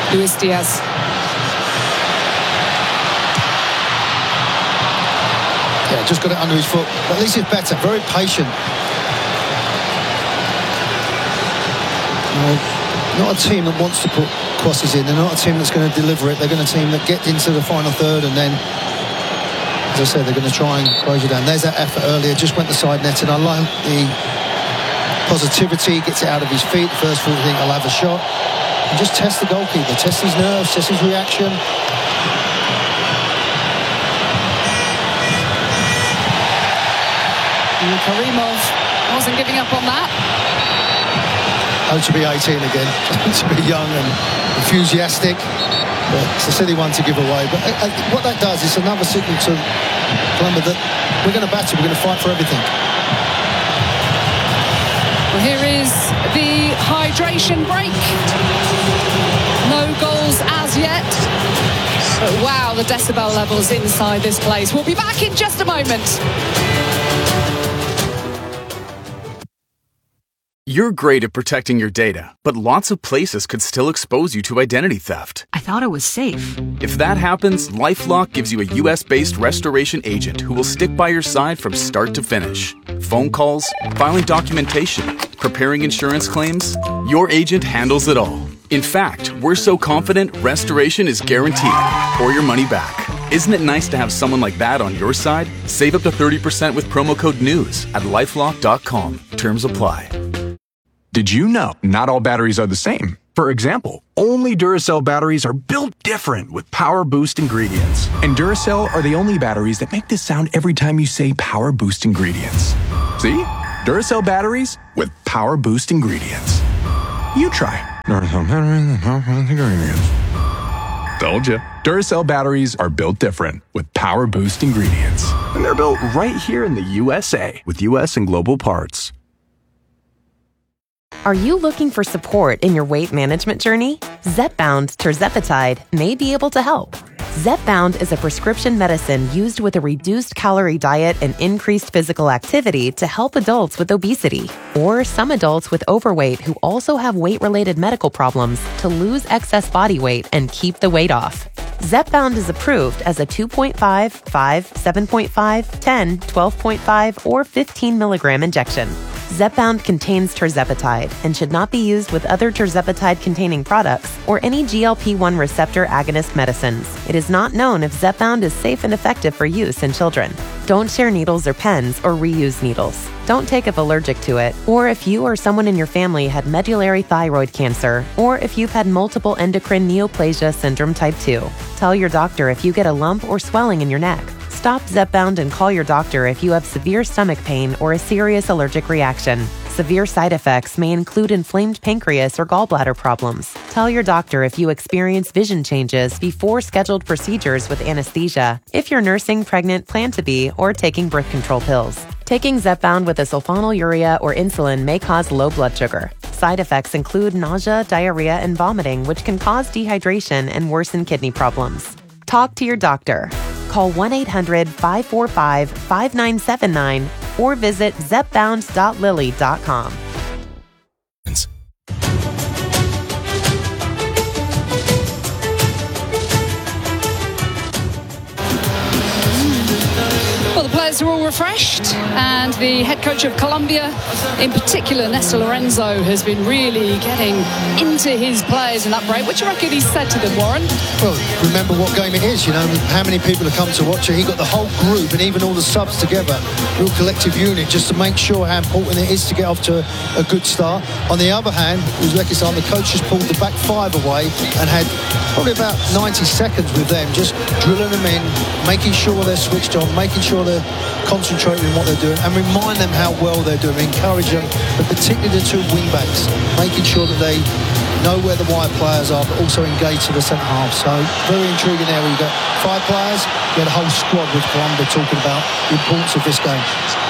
Luis Diaz. Yeah, just got it under his foot. But at least it's better. Very patient. Not a team that wants to put crosses in. They're not a team that's going to deliver it. They're going to team that get into the final third and then, as I said, they're going to try and close you down. There's that effort earlier. Just went the side net, and I like the positivity. Gets it out of his feet. First thought, think I'll have a shot. And just test the goalkeeper. Test his nerves. Test his reaction. And Karimov wasn't giving up on that. Oh, to be 18 again, to be young and enthusiastic. But it's a silly one to give away. But what that does is another signal to Columbia that we're going to battle, we're going to fight for everything. Well, here is the hydration break. No goals as yet. But wow, the decibel levels inside this place. We'll be back in just a moment. You're great at protecting your data, but lots of places could still expose you to identity theft. I thought it was safe. If that happens, LifeLock gives you a US-based restoration agent who will stick by your side from start to finish. Phone calls, filing documentation, preparing insurance claims, your agent handles it all. In fact, we're so confident restoration is guaranteed or your money back. Isn't it nice to have someone like that on your side? Save up to 30% with promo code NEWS at LifeLock.com. Terms apply. Did you know not all batteries are the same? For example, only Duracell batteries are built different with Power Boost ingredients. And Duracell are the only batteries that make this sound every time you say Power Boost ingredients. See? Duracell batteries with Power Boost ingredients. You try. Duracell batteries with Power Boost ingredients. Told ya. Duracell batteries are built different with Power Boost ingredients. And they're built right here in the USA with US and global parts. Are you looking for support in your weight management journey? Zepbound tirzepatide may be able to help. Zepbound is a prescription medicine used with a reduced calorie diet and increased physical activity to help adults with obesity or some adults with overweight who also have weight-related medical problems to lose excess body weight and keep the weight off. Zepbound is approved as a 2.5, 5, 7.5, 10, 12.5, or 15 milligram injection. Zepbound contains tirzepatide and should not be used with other tirzepatide-containing products or any GLP-1 receptor agonist medicines. It is not known if Zepbound is safe and effective for use in children. Don't share needles or pens or reuse needles. Don't take if allergic to it, or if you or someone in your family had medullary thyroid cancer, or if you've had multiple endocrine neoplasia syndrome type 2. Tell your doctor if you get a lump or swelling in your neck. Stop Zepbound and call your doctor if you have severe stomach pain or a serious allergic reaction. Severe side effects may include inflamed pancreas or gallbladder problems. Tell your doctor if you experience vision changes before scheduled procedures with anesthesia, if you're nursing, pregnant, plan to be, or taking birth control pills. Taking Zepbound with a sulfonylurea or insulin may cause low blood sugar. Side effects include nausea, diarrhea, and vomiting, which can cause dehydration and worsen kidney problems. Talk to your doctor. Call 1-800-545-5979 or visit zepbound.lilly.com. Well, the players are all refreshed, and the head coach of Colombia, in particular, Néstor Lorenzo, has been really getting into his players in that break. What do you reckon he said to them, Warren? Well, remember what game it is, you know, how many people have come to watch it. He got the whole group and even all the subs together, real collective unit, just to make sure how important it is to get off to a good start. On the other hand, Uzbekistan, the coach just pulled the back five away and had probably about 90 seconds with them, just drilling them in, making sure they're switched on, making sure they're concentrating on what they're doing, and remind them how well they're doing, encourage them, but particularly the two wing backs, making sure that they know where the wide players are, but also engage to the centre half. So very intriguing area. You've got 5 players, you had a whole squad with Colombia talking about the importance of this game.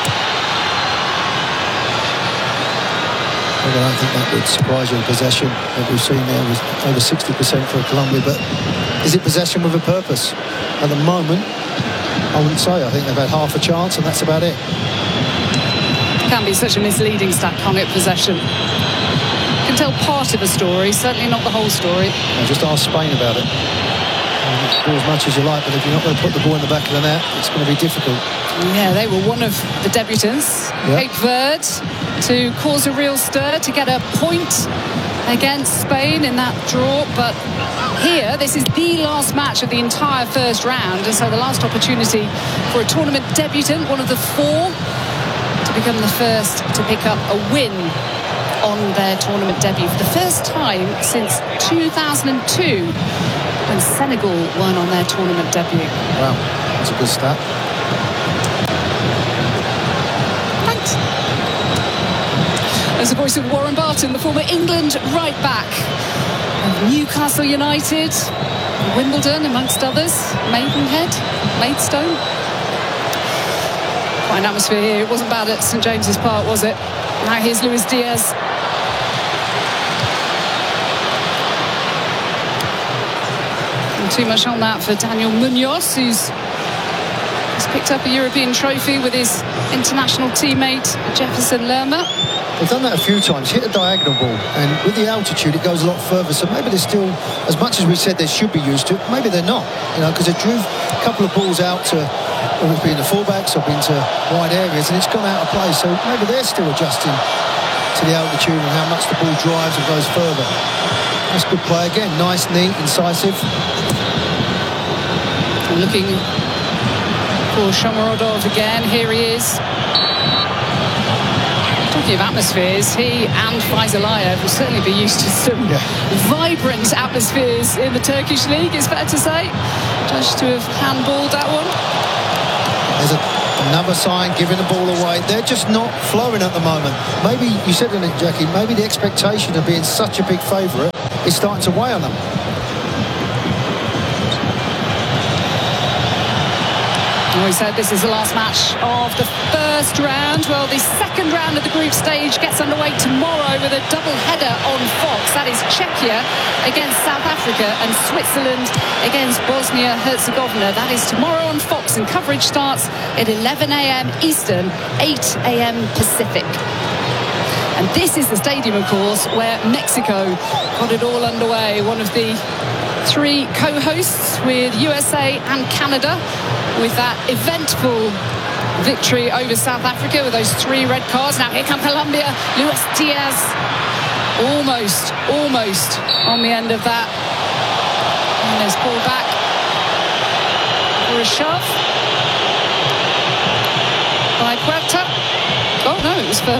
I don't think that would surprise you. Possession that we've seen there was over 60% for Colombia, but is it possession with a purpose? At the moment, I wouldn't say. I think they've had half a chance and that's about it. Can be such a misleading stat, can't it, possession? Can can tell part of a story, certainly not the whole story. Just ask Spain about it. Do as much as you like, but if you're not going to put the ball in the back of the net, it's going to be difficult. Yeah, they were one of the debutants, Cape Verde, to cause a real stir, to get a point against Spain in that draw. But here, this is the last match of the entire first round, and so the last opportunity for a tournament debutant, one of the four, to become the first to pick up a win on their tournament debut for the first time since 2002, when Senegal won on their tournament debut. Wow, that's a good stat. Thanks. There's the voice of Warren Barton, the former England right back of Newcastle United, Wimbledon, amongst others, Maidenhead, Maidstone. Quite an atmosphere here. It wasn't bad at St James's Park, was it? Now here's Luis Diaz. Too much on that for Daniel Munoz, who's picked up a European trophy with his international teammate Jefferson Lerma. They've done that a few times, hit a diagonal ball, and with the altitude it goes a lot further, so maybe they're still, as much as we said they should be used to, maybe they're not, because they drew a couple of balls out to, whether it's been the fullbacks or been to wide areas, and it's gone out of play, so maybe they're still adjusting to the altitude and how much the ball drives and goes further. That's good play again, nice, neat, incisive. Looking for Shomurodov again. Here he is. Talking of atmospheres, he and Faizalayev will certainly be used to some vibrant atmospheres in the Turkish league, it's fair to say. Judged to have handballed that one. There's another sign, giving the ball away. They're just not flowing at the moment. Maybe, you said in it, Jackie, maybe the expectation of being such a big favourite is starting to weigh on them. We said this is the last match of the first round. Well, the second round of the group stage gets underway tomorrow with a double header on Fox. That is Czechia against South Africa and Switzerland against Bosnia-Herzegovina. That is tomorrow on Fox, and coverage starts at 11 a.m. Eastern, 8 a.m. Pacific. And this is the stadium, of course, where Mexico got it all underway. One of the three co-hosts with USA and Canada, with that eventful victory over South Africa with those 3 red cards. Now here come Colombia. Luis Diaz almost on the end of that. And there's ball back for a shove by Puerta. Oh no, it was for...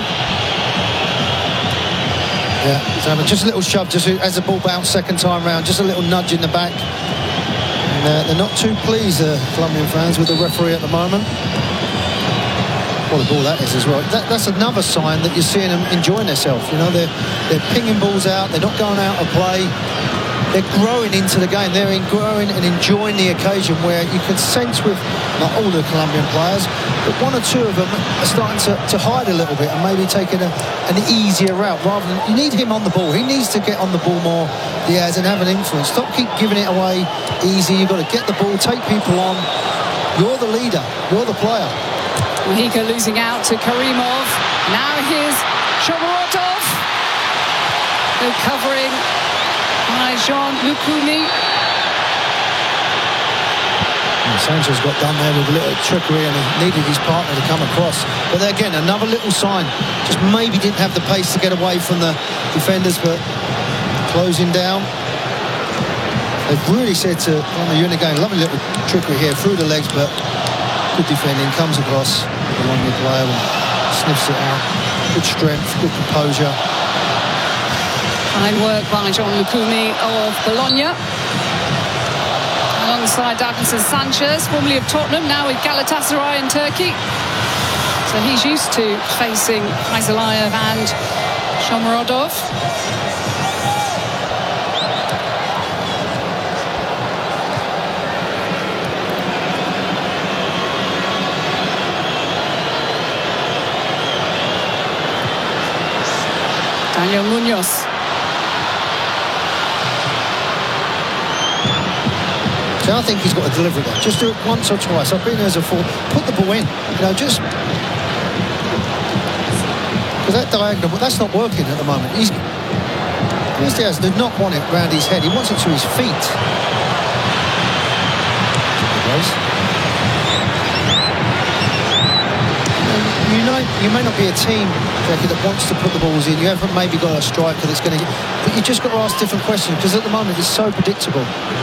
Yeah, so just a little shove, just as the ball bounced second time round, just a little nudge in the back. And they're not too pleased, the Colombian fans, with the referee at the moment. What a ball that is as well. That's another sign that you're seeing them enjoying themselves. They're pinging balls out, they're not going out of play. They're growing into the game. They're growing and enjoying the occasion, where you can sense with, not all the Colombian players, but 1 or 2 of them are starting to hide a little bit and maybe taking an easier route, rather than, you need him on the ball. He needs to get on the ball more, Diaz, and have an influence. Stop keep giving it away easy. You've got to get the ball, take people on. You're the leader. You're the player. Mojica losing out to Karimov. Now here's Shomurodov. Recovering by Jean Lukumi. Sanchez got done there with a little trickery, and he needed his partner to come across. But there again, another little sign. Just maybe didn't have the pace to get away from the defenders, but closing down. They've really said to you're in the game, lovely little trickery here through the legs, but good defending, comes across along the player and sniffs it out. Good strength, good composure. Fine work by John Lukumi of Bologna. Alongside Davinson Sanchez, formerly of Tottenham, now with Galatasaray in Turkey. So he's used to facing Faizalayev and Shomurodov. Daniel Munoz. So I think he's got to deliver that. Just do it once or twice. I've been there as a fool. Put the ball in. Just... Because that diagonal, that's not working at the moment. Luis Diaz did not want it round his head. He wants it to his feet. You may not be a team, Jackie, that wants to put the balls in. You haven't maybe got a striker that's going to... But you just got to ask different questions, because at the moment it's so predictable.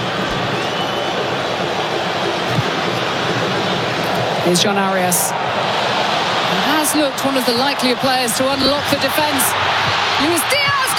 Here's John Arias. He has looked one of the likelier players to unlock the defence. Luis Diaz!